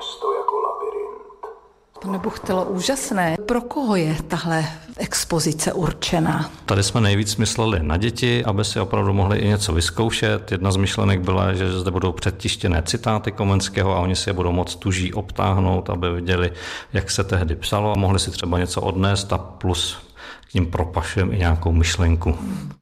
město jako labyrint. Pane Buchtelo, úžasné. Pro koho je tahle expozice určená? Tady jsme nejvíc mysleli na děti, aby si opravdu mohli i něco vyzkoušet. Jedna z myšlenek byla, že zde budou předtištěné citáty Komenského a oni si je budou moct tuží obtáhnout, aby viděli, jak se tehdy psalo a mohli si třeba něco odnést a plus k ním propašujeme i nějakou myšlenku.